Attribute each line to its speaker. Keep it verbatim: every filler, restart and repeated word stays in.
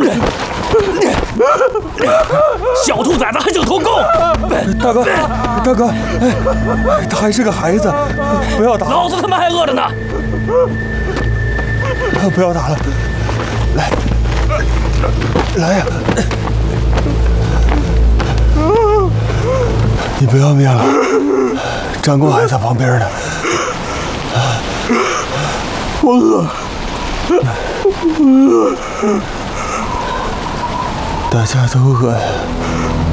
Speaker 1: 小兔崽子还想偷công！
Speaker 2: 大哥，大哥，哎，他还是个孩子，不要打！
Speaker 1: 老子他妈还饿着呢！
Speaker 2: 不要打了，来，来呀！你不要命了？长官还在旁边呢。
Speaker 3: 我饿，
Speaker 2: 大家都饿呀。